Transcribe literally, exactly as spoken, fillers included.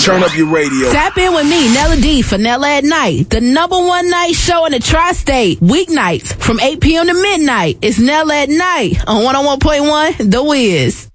Turn up your radio. Tap in with me, Nella D, for Nella at Night. The number one night show in the tri-state. Weeknights from eight p.m. to midnight. It's Nella at Night on one oh one point one The Wiz.